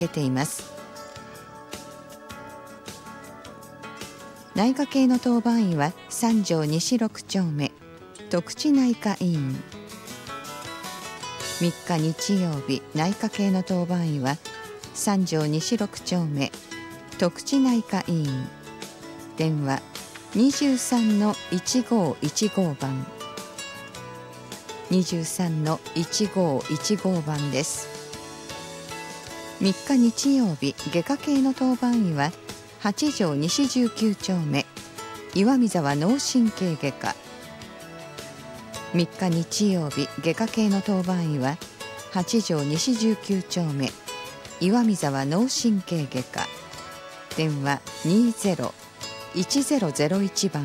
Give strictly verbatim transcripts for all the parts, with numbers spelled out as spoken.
出ています。内科系の当番医は三条西六丁目徳地内科医院。みっか日曜日、内科系の当番医は三条西六丁目徳地内科医院。電話 にじゅうさんのいちごいちご 番 にじゅうさんのいちごいちご 番です。みっか日曜日、外科系の当番医は八条西じゅうきゅう丁目岩見沢脳神経外科。みっか日曜日、外科系の当番医は八条西じゅうきゅう丁目岩見沢脳神経外科。電話 にじゅういちゼロゼロいち 番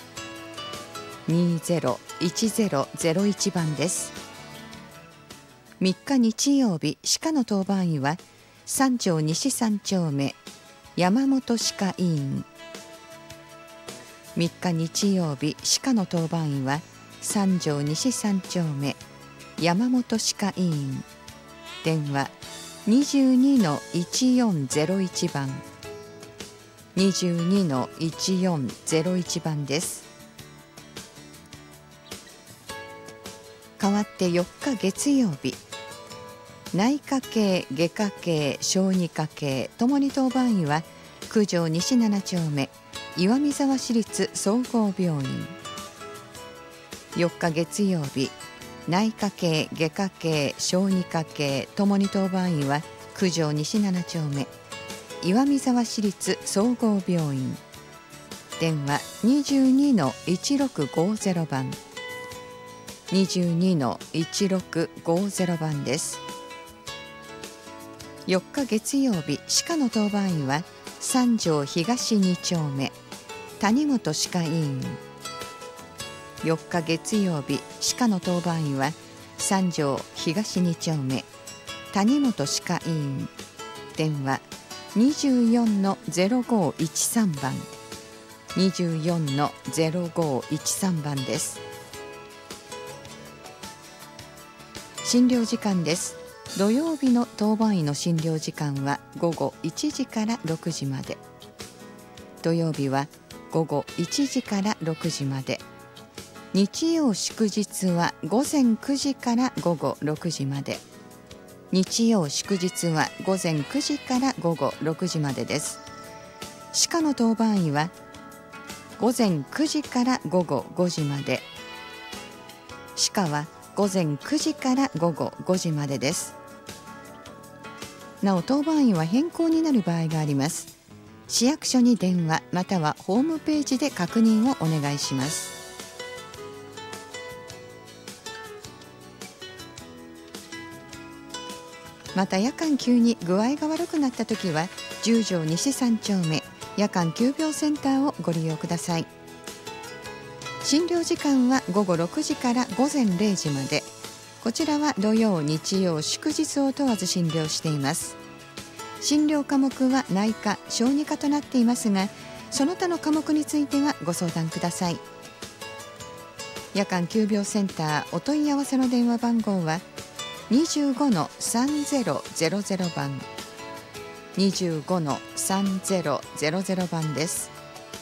にじゅういちゼロゼロいち 番です。みっか日曜日、歯科の当番医は三条西三丁目山本歯科医院。みっか日曜日、歯科の当番医は三条西三丁目山本歯科医院。電話 にじゅうにのいちよんゼロいち 番 にじゅうにのいちよんゼロいち 番です。代わってよっか月曜日、内科系、外科系、小児科系ともに当番医は九条西七丁目岩見沢市立総合病院。よっか月曜日、内科系、外科系、小児科系ともに当番医は九条西七丁目岩見沢市立総合病院。電話 にじゅうにのいちろくごゼロ 番 にじゅうにのいちろくごゼロ 番です。よっか月曜日、歯科の当番医は三条東二丁目谷本歯科医院。よっか月曜日、歯科の当番医は三条東二丁目谷本歯科医院。電話 にじゅうよんのゼロごいちさん 番 にじゅうよんのゼロごいちさん 番です。診療時間です。土曜日の当番医の診療時間はごごいちじからろくじまで。土曜日はごごいちじからろくじまで。日曜祝日はごぜんくじからごごろくじまで。日曜祝日はごぜんくじからごごろくじまでです。歯科の当番医はごぜんくじからごごごじまで。歯科はごぜんくじからごごごじまでです。なお当番医は変更になる場合があります。市役所に電話またはホームページで確認をお願いします。また夜間急に具合が悪くなったときは十条西三丁目夜間急病センターをご利用ください。診療時間はごごろくじからごぜんれいじまで。こちらは土曜、日曜、祝日を問わず診療しています。診療科目は内科、小児科となっていますが、その他の科目についてはご相談ください。夜間急病センターお問い合わせの電話番号は にじゅうごのさんゼロゼロゼロ 番 にじゅうごのさんゼロゼロゼロ 番です。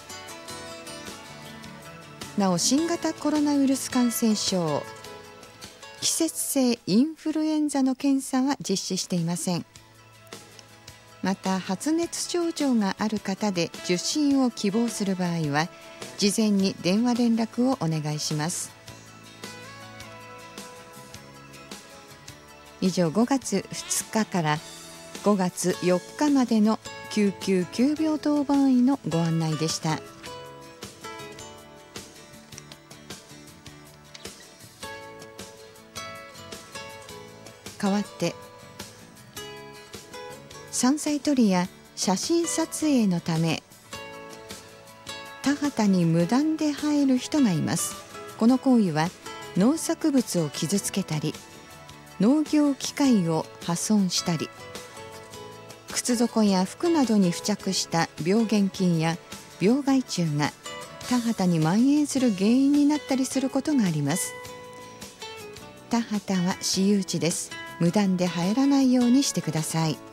なお新型コロナウイルス感染症季節性インフルエンザの検査は実施していません。また発熱症状がある方で受診を希望する場合は事前に電話連絡をお願いします。以上ごがつふつかからごがつよっかまでの救急急病当番医のご案内でした。代わって山菜採りや写真撮影のため田畑に無断で入る人がいます。この行為は農作物を傷つけたり農業機械を破損したり靴底や服などに付着した病原菌や病害虫が田畑に蔓延する原因になったりすることがあります。田畑は私有地です。無断で入らないようにしてください。